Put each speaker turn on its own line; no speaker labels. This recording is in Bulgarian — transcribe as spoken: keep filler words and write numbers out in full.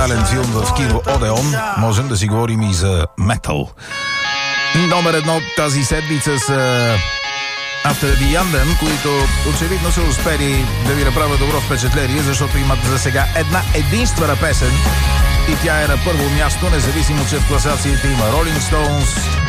филм в кино Одеон, можем да си говорим и за метал. Номер едно тази седмица са After the Anden, които очевидно са успели да ви направят добро впечатление, защото имат за сега една единствена песен и тя е на първо място, независимо че в класациите има Rolling Stones,